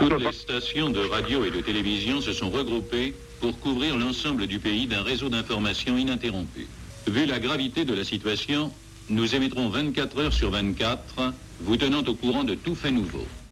Toutes les stations de radio et de télévision se sont regroupées pour couvrir l'ensemble du pays d'un réseau d'information ininterrompu. Vu la gravité de la situation, nous émettrons 24 heures sur 24, vous tenant au courant de tout fait nouveau.